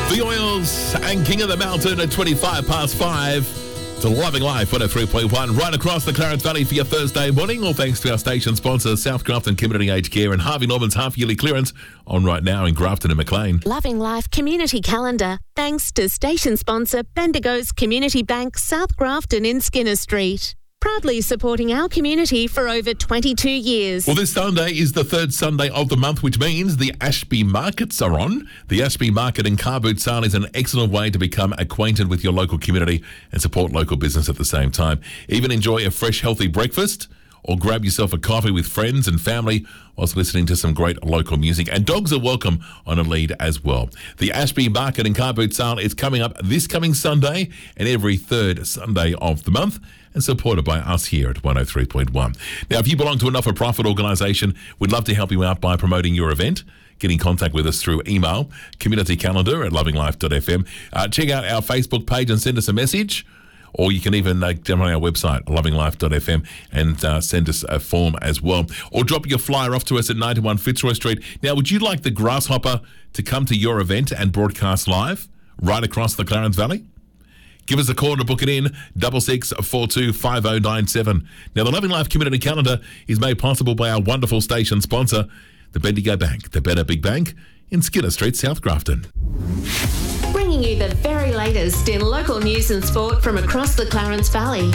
The Oils and King of the Mountain at 25 past 5. To Loving Life 103.1 right across the Clarence Valley for your Thursday morning. All thanks to our station sponsors, South Grafton Community Aged Care and Harvey Norman's half-yearly clearance on right now in Grafton and Maclean. Loving Life Community Calendar. Thanks to station sponsor Bendigo's Community Bank, South Grafton in Skinner Street. Proudly supporting our community for over 22 years. Well, this Sunday is the third Sunday of the month, which means the Ashby Markets are on. The Ashby Market in Car Boot Sale is an excellent way to become acquainted with your local community and support local business at the same time. Even enjoy a fresh, healthy breakfast or grab yourself a coffee with friends and family whilst listening to some great local music. And dogs are welcome on a lead as well. The Ashby Market and Car Boot Sale is coming up this coming Sunday and every third Sunday of the month, and supported by us here at 103.1. Now, if you belong to a not-for-profit organisation, we'd love to help you out by promoting your event. Get in contact with us through email, communitycalendar@lovinglife.fm. Check out our Facebook page and send us a message. Or you can even jump on our website, lovinglife.fm, and send us a form as well. Or drop your flyer off to us at 91 Fitzroy Street. Now, would you like the Grasshopper to come to your event and broadcast live right across the Clarence Valley? Give us a call to book it in, 66425097. Now, the Loving Life Community Calendar is made possible by our wonderful station sponsor, the Bendigo Bank, the Better Big Bank in Skinner Street, South Grafton. Bringing you the very latest in local news and sport from across the Clarence Valley.